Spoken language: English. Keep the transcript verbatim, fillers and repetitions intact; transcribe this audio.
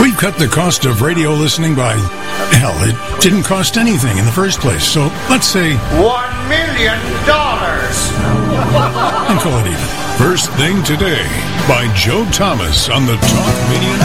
We've cut the cost of radio listening by, hell, it didn't cost anything in the first place. So let's say one million dollars. And call it even. First Thing Today by Joe Thomas on the Talk Media